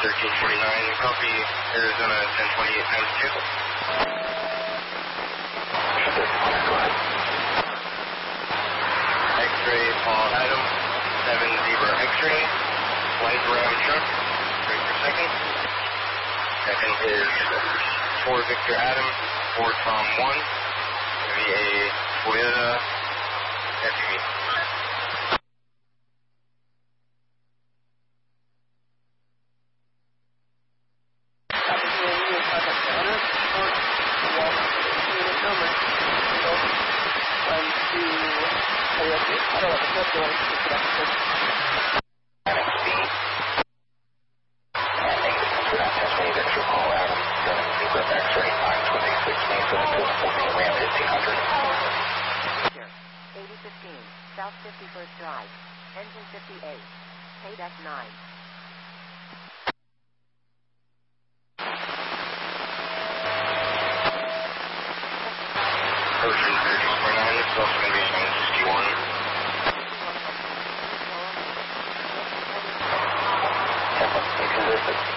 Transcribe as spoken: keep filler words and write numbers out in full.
thirteen forty-nine, copy, Arizona ten twenty-eight times two. X-ray, Paul Adam, seven Zebra X-ray, light ram truck, three per second. Second is four Victor Adam, four Tom one, V A Toyota S U V. eighty fifteen, South fifty-first Drive, engine fifty-eight, Paydeck nine. Ocean thirteen forty-nine, it's also going to be nine sixty-one. Inconsistent.